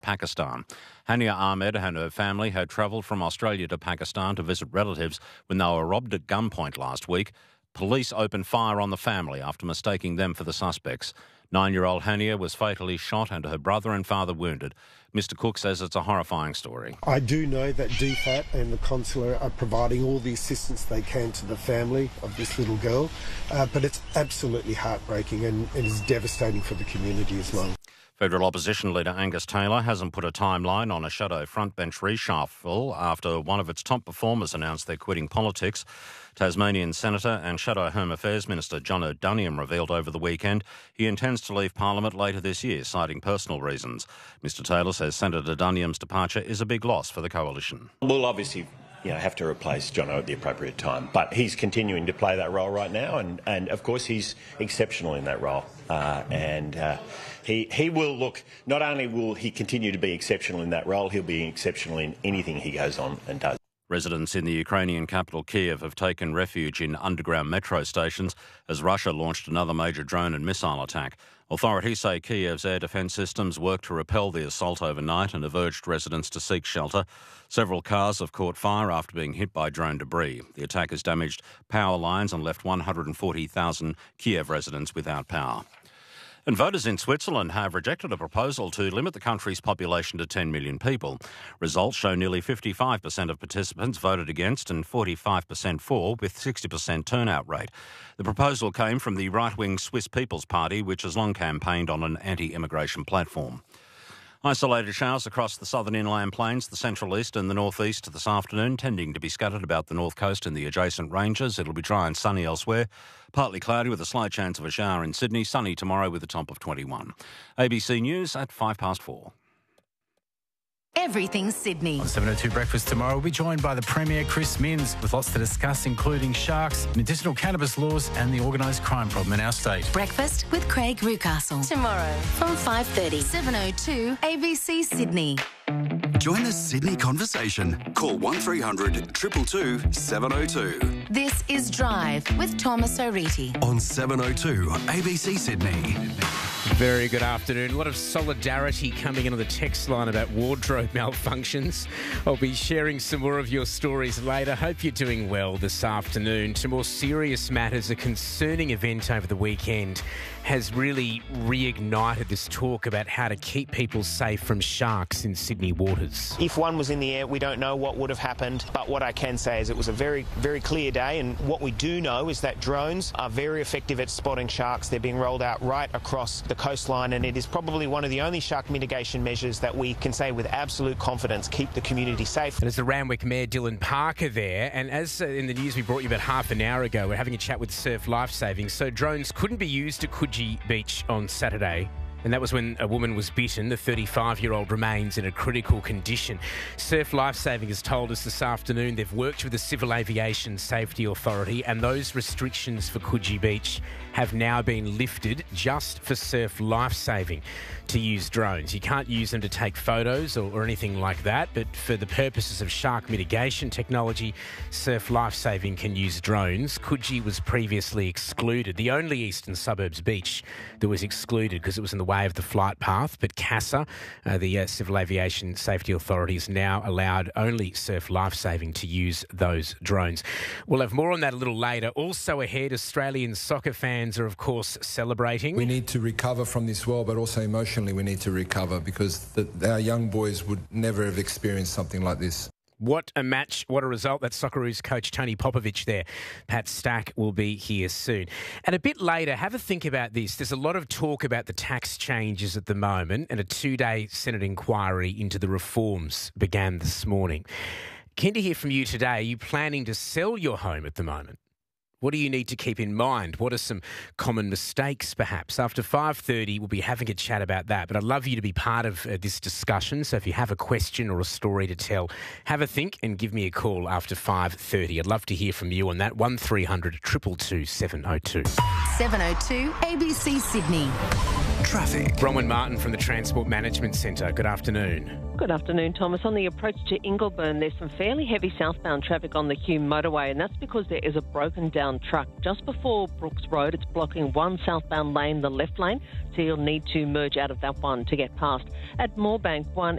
Pakistan. Hania Ahmed and her family had travelled from Australia to Pakistan to visit relatives when they were robbed at gunpoint last week. Police opened fire on the family after mistaking them for the suspects. 9-year-old Hania was fatally shot and her brother and father wounded. Mr Cook says it's a horrifying story. I do know that DFAT and the consulate are providing all the assistance they can to the family of this little girl, but it's absolutely heartbreaking and it is devastating for the community as well. Federal Opposition Leader Angus Taylor hasn't put a timeline on a shadow frontbench reshuffle after one of its top performers announced they're quitting politics. Tasmanian Senator and Shadow Home Affairs Minister John O'Doniam revealed over the weekend he intends to leave Parliament later this year, citing personal reasons. Mr Taylor says Senator O'Doniam's departure is a big loss for the coalition. We'll obviously have to replace Jono at the appropriate time, but he's continuing to play that role right now, and of course he's exceptional in that role. He will look, not only will he continue to be exceptional in that role, he'll be exceptional in anything he goes on and does. Residents in the Ukrainian capital Kiev have taken refuge in underground metro stations as Russia launched another major drone and missile attack. Authorities say Kiev's air defence systems worked to repel the assault overnight and have urged residents to seek shelter. Several cars have caught fire after being hit by drone debris. The attack has damaged power lines and left 140,000 Kiev residents without power. And voters in Switzerland have rejected a proposal to limit the country's population to 10 million people. Results show nearly 55% of participants voted against and 45% for, with 60% turnout rate. The proposal came from the right-wing Swiss People's Party, which has long campaigned on an anti-immigration platform. Isolated showers across the southern inland plains, the central east and the northeast this afternoon, tending to be scattered about the north coast and the adjacent ranges. It'll be dry and sunny elsewhere. Partly cloudy with a slight chance of a shower in Sydney. Sunny tomorrow with a top of 21. ABC News at 4:05. Everything Sydney. On 7:02 Breakfast tomorrow, we'll be joined by the Premier Chris Minns with lots to discuss, including sharks, medicinal cannabis laws and the organised crime problem in our state. Breakfast with Craig Rucastle. Tomorrow from 5:30. 7:02 ABC Sydney. Join the Sydney conversation. Call 1300 222 702. This is Drive with Thomas O'Reilly. On 702 ABC Sydney. Very good afternoon. A lot of solidarity coming in on the text line about wardrobe malfunctions. I'll be sharing some more of your stories later. Hope you're doing well this afternoon. To more serious matters, a concerning event over the weekend has really reignited this talk about how to keep people safe from sharks in Sydney waters. If one was in the air, we don't know what would have happened, but what I can say is it was a very, very clear day, and what we do know is that drones are very effective at spotting sharks. They're being rolled out right across the coastline, and it is probably one of the only shark mitigation measures that we can say with absolute confidence keep the community safe. And it's the Randwick Mayor Dylan Parker there, and as in the news we brought you about half an hour ago, we're having a chat with Surf Lifesaving. So drones couldn't be used at Coogee Beach on Saturday, and that was when a woman was bitten. The 35-year-old remains in a critical condition. Surf Lifesaving has told us this afternoon they've worked with the Civil Aviation Safety Authority, and those restrictions for Coogee Beach have now been lifted just for Surf Lifesaving to use drones. You can't use them to take photos or anything like that, but for the purposes of shark mitigation technology, Surf Lifesaving can use drones. Coogee was previously excluded, the only eastern suburbs beach that was excluded because it was in the way of the flight path, but CASA, the Civil Aviation Safety Authority, has now allowed only Surf Lifesaving to use those drones. We'll have more on that a little later. Also ahead, Australian soccer fans are, of course, celebrating. We need to recover from this war, but also emotionally we need to recover because our young boys would never have experienced something like this. What a match, what a result. That's Socceroos coach Tony Popovic there. Pat Stack will be here soon. And a bit later, have a think about this. There's a lot of talk about the tax changes at the moment, and a 2-day Senate inquiry into the reforms began this morning. Keen to hear from you today. Are you planning to sell your home at the moment? What do you need to keep in mind? What are some common mistakes, perhaps? After 5:30, we'll be having a chat about that. But I'd love you to be part of this discussion. So if you have a question or a story to tell, have a think and give me a call after 5:30. I'd love to hear from you on that. 1300 222 702. 7:02 ABC Sydney. Traffic. Bronwyn Martin from the Transport Management Centre. Good afternoon. Good afternoon, Thomas. On the approach to Ingleburn, there's some fairly heavy southbound traffic on the Hume motorway, and that's because there is a broken down truck just before Brooks Road. It's blocking one southbound lane, the left lane, so you'll need to merge out of that one to get past. At Moorebank, one